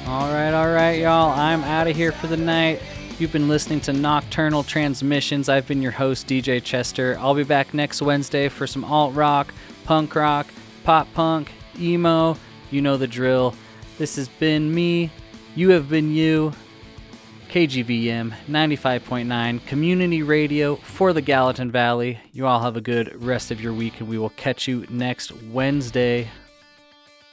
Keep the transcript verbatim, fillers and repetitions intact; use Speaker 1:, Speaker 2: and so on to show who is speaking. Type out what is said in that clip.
Speaker 1: All right, all right, y'all. I'm out of here for the night. You've been listening to Nocturnal Transmissions. I've been your host, D J Chester. I'll be back next Wednesday for some alt-rock, punk rock, pop punk, emo. You know the drill. This has been me. You have been you. K G V M ninety-five point nine, community radio for the Gallatin Valley. You all have a good rest of your week, and we will catch you next Wednesday.